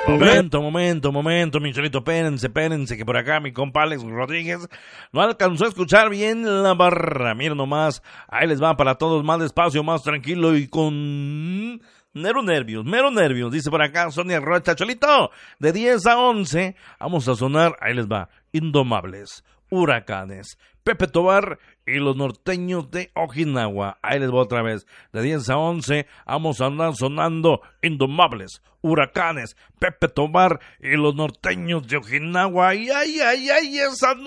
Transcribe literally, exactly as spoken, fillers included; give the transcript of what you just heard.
Momento, momento, momento, mi cholito, espérense, espérense, que por acá mi compa Alex Rodríguez no alcanzó a escuchar bien la barra. Miren nomás, ahí les va para todos, más despacio, más tranquilo y con... Mero nervios, mero nervios, dice por acá Sonia Rocha. Cholito, de diez a once, vamos a sonar, ahí les va, Indomables, Huracanes, Pepe Tobar y los norteños de Ojinawa. Ahí les voy otra vez, de diez a once, vamos a andar sonando Indomables, Huracanes, Pepe Tobar y los norteños de Ojinawa. Ay, ay, ay, ay, esa no.